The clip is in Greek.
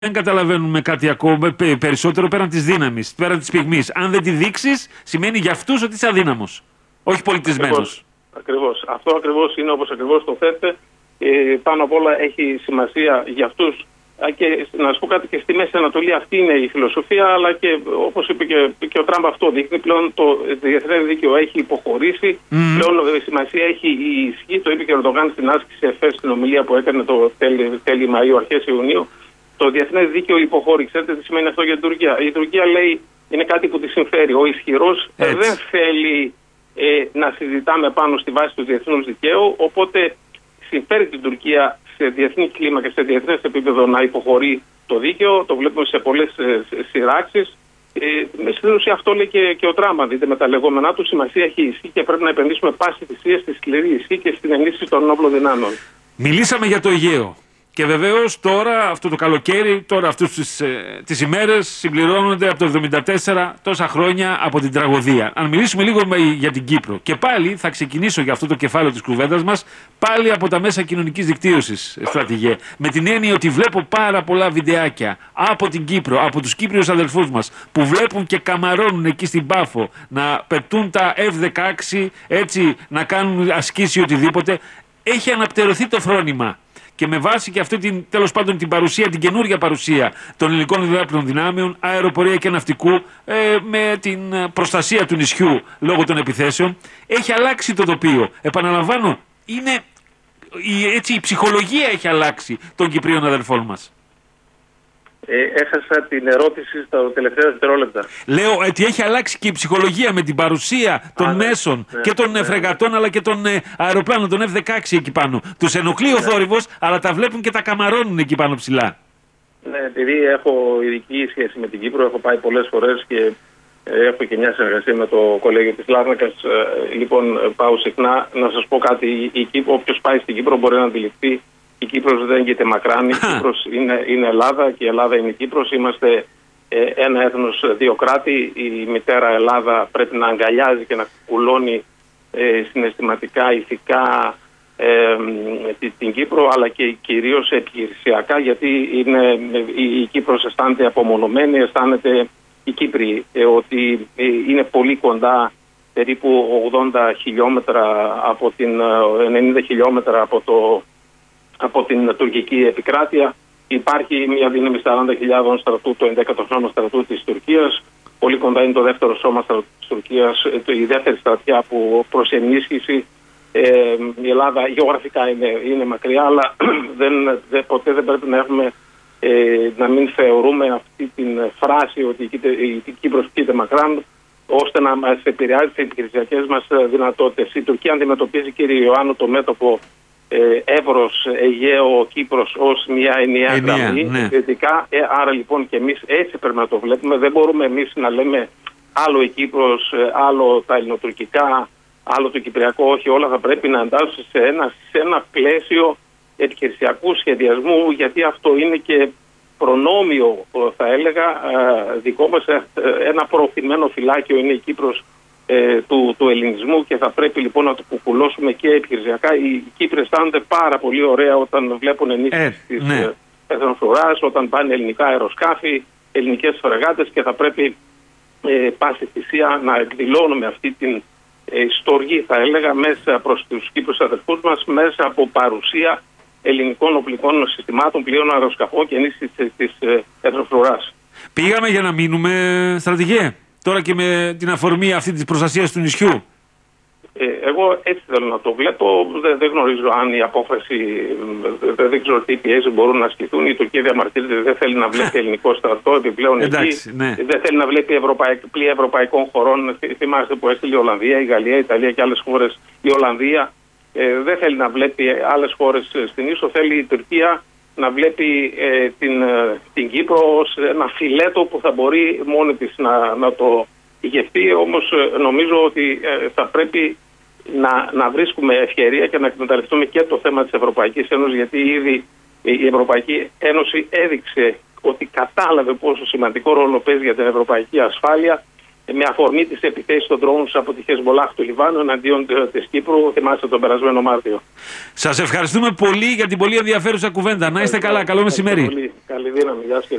δεν καταλαβαίνουμε κάτι ακόμα περισσότερο πέραν της δύναμης, πέραν της πυγμής. Αν δεν τη δείξεις, σημαίνει για αυτούς ότι είσαι αδύναμος, όχι πολιτισμένος. Ακριβώς. Αυτό ακριβώς είναι όπως ακριβώς το θέτε. Πάνω απ' όλα έχει σημασία για αυτούς. Και να σου πω κάτι, και στη Μέση Ανατολή αυτή είναι η φιλοσοφία, αλλά και όπως είπε και ο Τραμπ, αυτό δείχνει πλέον το διεθνές δίκαιο έχει υποχωρήσει. Πλέον σημασία έχει η ισχύ, το είπε και ο Ερντογάν στην άσκηση ΕΦΕ στην ομιλία που έκανε το τέλη Μαΐου, αρχές Ιουνίου. Το διεθνές δίκαιο υποχώρησε. Ξέρετε τι σημαίνει αυτό για την Τουρκία? Η Τουρκία λέει είναι κάτι που τη συμφέρει. Ο ισχυρός δεν θέλει να συζητάμε πάνω στη βάση του διεθνούς δικαίου, οπότε συμφέρει την Τουρκία σε διεθνή κλίμακα και σε διεθνές επίπεδο να υποχωρεί το δίκαιο. Το βλέπουμε σε πολλές σειράξεις. Στην ουσία αυτό λέει και ο Τραμπ. Δείτε, με τα λεγόμενά του, σημασία έχει ισχύ και πρέπει να επενδύσουμε πάση θυσία στη σκληρή ισχύ και στην ενίσχυση των ενόπλων δυνάμεων. Μιλήσαμε για το Αιγαίο. Και βεβαίως τώρα, αυτό το καλοκαίρι, τώρα αυτές τις ημέρες συμπληρώνονται από το 1974 τόσα χρόνια από την τραγωδία. Αν μιλήσουμε λίγο για την Κύπρο. Και πάλι θα ξεκινήσω για αυτό το κεφάλαιο της κουβέντας μας, πάλι από τα μέσα κοινωνικής δικτύωσης, στρατηγέ. Με την έννοια ότι βλέπω πάρα πολλά βιντεάκια από την Κύπρο, από τους Κύπριους αδελφούς μας, που βλέπουν και καμαρώνουν εκεί στην Πάφο να πετούν τα F-16, έτσι να κάνουν ασκήσει οτιδήποτε. Έχει αναπτερωθεί το φρόνημα. Και με βάση και αυτή τέλος πάντων την παρουσία, την καινούργια παρουσία των ελληνικών ενόπλων δυνάμεων, αεροπορία και ναυτικού, με την προστασία του νησιού λόγω των επιθέσεων, έχει αλλάξει το τοπίο. Επαναλαμβάνω, η ψυχολογία έχει αλλάξει των Κυπρίων αδελφών μας. Έχασα την ερώτηση στα τελευταία δευτερόλεπτα. Λέω ότι έχει αλλάξει και η ψυχολογία με την παρουσία των μέσων και των φρεγατών αλλά και των αεροπλάνων, των F-16 εκεί πάνω. Τους ενοχλεί ο θόρυβος, αλλά τα βλέπουν και τα καμαρώνουν εκεί πάνω ψηλά. Ναι, επειδή έχω ειδική σχέση με την Κύπρο, έχω πάει πολλές φορές και έχω και μια συνεργασία με το κολέγιο της Λάρνακας. Λοιπόν, πάω συχνά. Να σας πω κάτι, όποιος πάει στην Κύπρο μπορεί να αντιληφθεί. Η Κύπρος δεν γίνεται μακράν, η Κύπρος είναι Ελλάδα και η Ελλάδα είναι η Κύπρος. Είμαστε ένα έθνος, δύο κράτη. Η μητέρα Ελλάδα πρέπει να αγκαλιάζει και να κουκουλώνει συναισθηματικά, ηθικά την Κύπρο, αλλά και κυρίως επιχειρησιακά, γιατί η Κύπρος αισθάνεται απομονωμένη, αισθάνεται η Κύπρη ότι είναι πολύ κοντά, περίπου 80 χιλιόμετρα από 90 χιλιόμετρα από την τουρκική επικράτεια. Υπάρχει μια δύναμη 40.000 στρατού, το 11ο σώμα στρατού της Τουρκίας. Πολύ κοντά είναι το δεύτερο σώμα στρατού της Τουρκίας, η δεύτερη στρατιά που προς ενίσχυση. Η Ελλάδα γεωγραφικά είναι μακριά, αλλά ποτέ δεν πρέπει να μην θεωρούμε αυτή την φράση ότι η Κύπρος κοίται μακράν, ώστε να μας επηρεάζει τις επιχειρησιακές μας δυνατότητες. Η Τουρκία αντιμετωπίζει, κύριε Ιωάννου, το μέτωπο Εύρος, Αιγαίο, Κύπρος ως μια ενιαία γραμμή. Ναι. Άρα λοιπόν και εμείς έτσι πρέπει να το βλέπουμε. Δεν μπορούμε εμείς να λέμε άλλο η Κύπρος, άλλο τα ελληνοτουρκικά, άλλο το κυπριακό. Όχι, όλα θα πρέπει να εντάσσουν σε ένα πλαίσιο επιχειρησιακού σχεδιασμού, γιατί αυτό είναι και προνόμιο, θα έλεγα, δικό μας. Ένα προωθημένο φυλάκιο είναι η Κύπρος του ελληνισμού και θα πρέπει λοιπόν να το κουκουλώσουμε και επιχειρησιακά. Οι Κύπροι αισθάνονται πάρα πολύ ωραία όταν βλέπουν ενίσχυση της εθνοφρουράς, όταν πάνε ελληνικά αεροσκάφη, ελληνικές φρεγάτες, και θα πρέπει πάση θυσία να εκδηλώνουμε αυτή την στοργή, θα έλεγα, μέσα προς τους Κύπρους αδελφούς μας, μέσα από παρουσία ελληνικών οπλικών συστημάτων, πλοίων, αεροσκαφών και ενίσχυση της εθνοφρουράς. Πήγαμε για να μείνουμε, στρατηγέ, τώρα και με την αφορμή αυτή της προστασίας του νησιού. Εγώ έτσι θέλω να το βλέπω. Δεν γνωρίζω αν η απόφαση, δεν ξέρω τι πιέσεις μπορούν να ασκηθούν. Η Τουρκία διαμαρτύρεται, δεν θέλει να βλέπει ελληνικό στρατό επιπλέον εκεί. Ναι. Δεν θέλει να βλέπει πλοία ευρωπαϊκών χωρών. Θυμάστε που έστειλε η Ολλανδία, η Γαλλία, η Ιταλία και άλλες χώρες. Η Ολλανδία δεν θέλει να βλέπει άλλες χώρες στην ίσο. Θέλει η Τουρκία να βλέπει την Κύπρο ως ένα φιλέτο που θα μπορεί μόνη της να το ηγευτεί. Όμως νομίζω ότι θα πρέπει να βρίσκουμε ευκαιρία και να εκμεταλλευτούμε και το θέμα της Ευρωπαϊκής Ένωσης, γιατί ήδη η Ευρωπαϊκή Ένωση έδειξε ότι κατάλαβε πόσο σημαντικό ρόλο παίζει για την ευρωπαϊκή ασφάλεια με αφορμή τις επιθέσεις των drones από τη Χεσμολάχ του Λιβάνου εναντίον της Κύπρου, θυμάστε τον περασμένο Μάρτιο. Σας ευχαριστούμε πολύ για την πολύ ενδιαφέρουσα κουβέντα. Να είστε καλά. Καλό μεσημέρι. Καλή δύναμη. Γεια σας.